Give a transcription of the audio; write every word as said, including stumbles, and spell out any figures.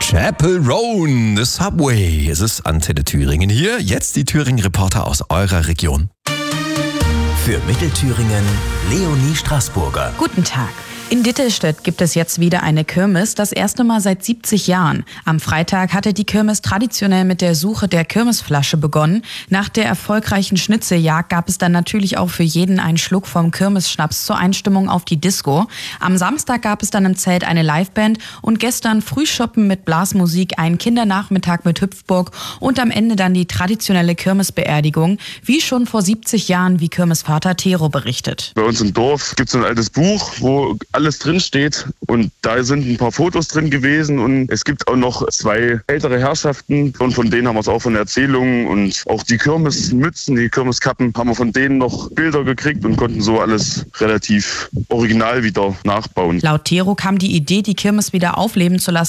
Chapel Roan, The Subway. Es ist Antenne Thüringen hier. Jetzt die Thüringen-Reporter aus eurer Region. Für Mittelthüringen Leonie Straßburger. Guten Tag. In Dittelstedt gibt es jetzt wieder eine Kirmes, das erste Mal seit siebzig Jahren. Am Freitag hatte die Kirmes traditionell mit der Suche der Kirmesflasche begonnen. Nach der erfolgreichen Schnitzeljagd gab es dann natürlich auch für jeden einen Schluck vom Kirmesschnaps zur Einstimmung auf die Disco. Am Samstag gab es dann im Zelt eine Liveband und gestern Frühschoppen mit Blasmusik, einen Kindernachmittag mit Hüpfburg und am Ende dann die traditionelle Kirmesbeerdigung, wie schon vor siebzig Jahren, wie Kirmesvater Tero berichtet. Bei uns im Dorf gibt es ein altes Buch, wo alles drin steht und da sind ein paar Fotos drin gewesen und es gibt auch noch zwei ältere Herrschaften und von denen haben wir es auch von Erzählungen und auch die Kirmesmützen, die Kirmeskappen haben wir von denen noch Bilder gekriegt und konnten so alles relativ original wieder nachbauen. Laut Tero kam die Idee, die Kirmes wieder aufleben zu lassen,